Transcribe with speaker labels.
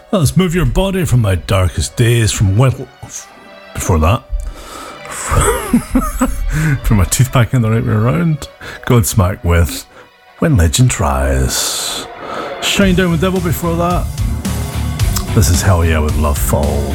Speaker 1: Let's Move Your Body from My Darkest Days from before that. From My Toothpack in the Right Way Around. Godsmack with When Legend Rise. Shine Down with Devil before that. This is Hell Yeah with Love Falls.